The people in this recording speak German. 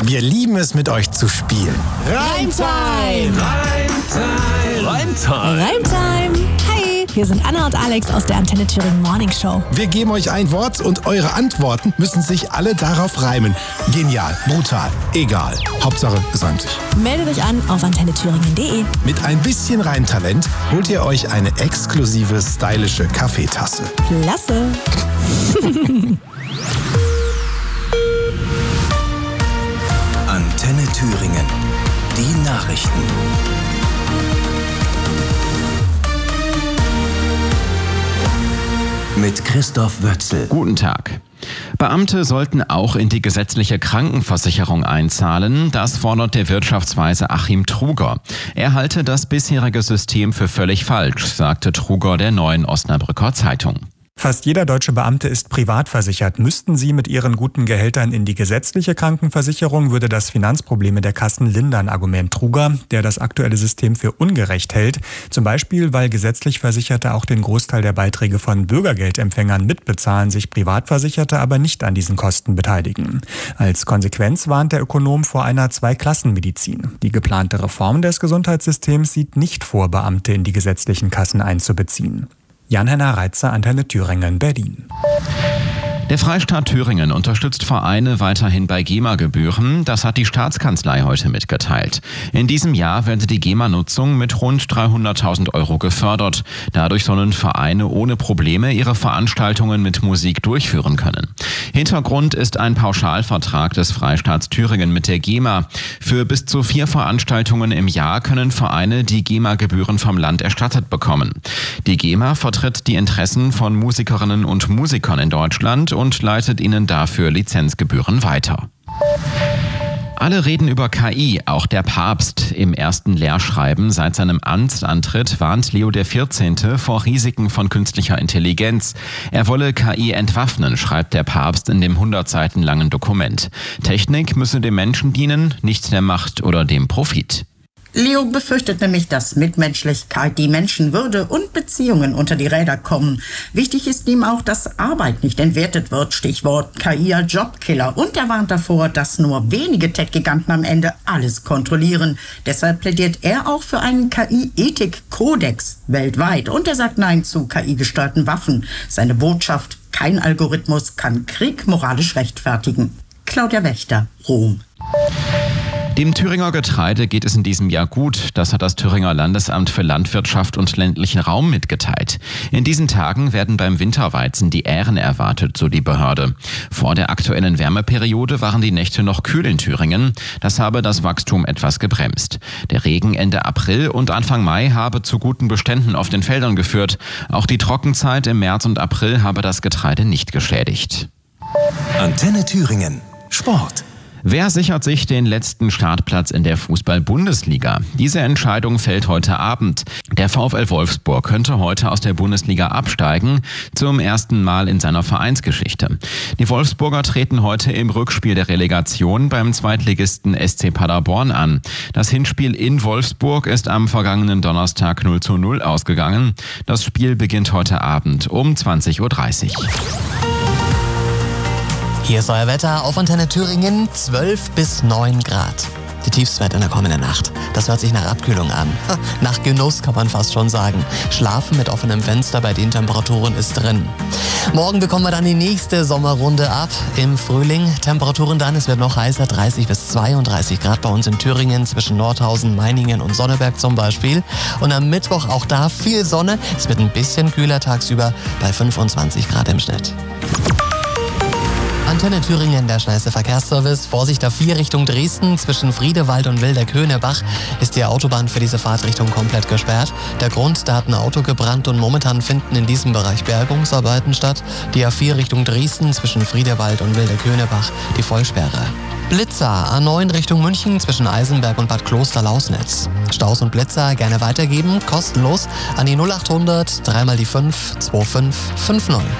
Wir lieben es, mit euch zu spielen. Reimtime! Reimtime! Hi, wir sind Anna und Alex aus der Antenne Thüringen Morning Show. Wir geben euch ein Wort und eure Antworten müssen sich alle darauf reimen. Genial, brutal, egal. Hauptsache, es reimt sich. Meldet euch an auf antennethüringen.de. Mit ein bisschen Reimtalent holt ihr euch eine exklusive, stylische Kaffeetasse. Klasse! Antenne Thüringen. Die Nachrichten. Mit Christoph Wötzel. Guten Tag. Beamte sollten auch in die gesetzliche Krankenversicherung einzahlen. Das fordert der Wirtschaftsweise Achim Truger. Er halte das bisherige System für völlig falsch, sagte Truger der Neuen Osnabrücker Zeitung. Fast jeder deutsche Beamte ist privat versichert. Müssten sie mit ihren guten Gehältern in die gesetzliche Krankenversicherung, würde das Finanzprobleme der Kassen lindern, Argument Truger, der das aktuelle System für ungerecht hält. Zum Beispiel, weil gesetzlich Versicherte auch den Großteil der Beiträge von Bürgergeldempfängern mitbezahlen, sich Privatversicherte aber nicht an diesen Kosten beteiligen. Als Konsequenz warnt der Ökonom vor einer Zweiklassenmedizin. Die geplante Reform des Gesundheitssystems sieht nicht vor, Beamte in die gesetzlichen Kassen einzubeziehen. Jan-Henner Reitzer, Antenne Thüringen, Berlin. Der Freistaat Thüringen unterstützt Vereine weiterhin bei GEMA-Gebühren. Das hat die Staatskanzlei heute mitgeteilt. In diesem Jahr werde die GEMA-Nutzung mit rund 300.000 € gefördert. Dadurch sollen Vereine ohne Probleme ihre Veranstaltungen mit Musik durchführen können. Hintergrund ist ein Pauschalvertrag des Freistaats Thüringen mit der GEMA. Für bis zu 4 Veranstaltungen im Jahr können Vereine die GEMA-Gebühren vom Land erstattet bekommen. Die GEMA vertritt die Interessen von Musikerinnen und Musikern in Deutschland und leitet ihnen dafür Lizenzgebühren weiter. Alle reden über KI, auch der Papst. Im ersten Lehrschreiben seit seinem Amtsantritt warnt Leo XIV. Vor Risiken von künstlicher Intelligenz. Er wolle KI entwaffnen, schreibt der Papst in dem 100 Seiten langen Dokument. Technik müsse dem Menschen dienen, nicht der Macht oder dem Profit. Leo befürchtet nämlich, dass Mitmenschlichkeit, die Menschenwürde und Beziehungen unter die Räder kommen. Wichtig ist ihm auch, dass Arbeit nicht entwertet wird, Stichwort KI als Jobkiller. Und er warnt davor, dass nur wenige Tech-Giganten am Ende alles kontrollieren. Deshalb plädiert er auch für einen KI-Ethik-Kodex weltweit. Und er sagt Nein zu KI-gesteuerten Waffen. Seine Botschaft: Kein Algorithmus kann Krieg moralisch rechtfertigen. Claudia Wächter, Rom. Dem Thüringer Getreide geht es in diesem Jahr gut. Das hat das Thüringer Landesamt für Landwirtschaft und ländlichen Raum mitgeteilt. In diesen Tagen werden beim Winterweizen die Ähren erwartet, so die Behörde. Vor der aktuellen Wärmeperiode waren die Nächte noch kühl in Thüringen. Das habe das Wachstum etwas gebremst. Der Regen Ende April und Anfang Mai habe zu guten Beständen auf den Feldern geführt. Auch die Trockenzeit im März und April habe das Getreide nicht geschädigt. Antenne Thüringen. Sport. Wer sichert sich den letzten Startplatz in der Fußball-Bundesliga? Diese Entscheidung fällt heute Abend. Der VfL Wolfsburg könnte heute aus der Bundesliga absteigen, zum ersten Mal in seiner Vereinsgeschichte. Die Wolfsburger treten heute im Rückspiel der Relegation beim Zweitligisten SC Paderborn an. Das Hinspiel in Wolfsburg ist am vergangenen Donnerstag 0:0 ausgegangen. Das Spiel beginnt heute Abend um 20:30 Uhr. Hier ist euer Wetter auf Antenne Thüringen, 12 bis 9 Grad. Die Tiefstwerte in der kommenden Nacht. Das hört sich nach Abkühlung an. Nach Genuss kann man fast schon sagen. Schlafen mit offenem Fenster bei den Temperaturen ist drin. Morgen bekommen wir dann die nächste Sommerrunde ab. Im Frühling Temperaturen dann, es wird noch heißer, 30 bis 32 Grad bei uns in Thüringen, zwischen Nordhausen, Meiningen und Sonneberg zum Beispiel. Und am Mittwoch auch da viel Sonne. Es wird ein bisschen kühler tagsüber bei 25 Grad im Schnitt. Antenne Thüringen, der schnellste Verkehrsservice. Vorsicht A4 Richtung Dresden. Zwischen Friedewald und Wildeck-Höhnebach ist die Autobahn für diese Fahrtrichtung komplett gesperrt. Der Grund, da hat ein Auto gebrannt und momentan finden in diesem Bereich Bergungsarbeiten statt. Die A4 Richtung Dresden zwischen Friedewald und Wildeck-Höhnebach die Vollsperre. Blitzer, A9 Richtung München zwischen Eisenberg und Bad Kloster-Lausnitz. Staus und Blitzer gerne weitergeben, kostenlos an die 0800 3 mal die 5 25 59.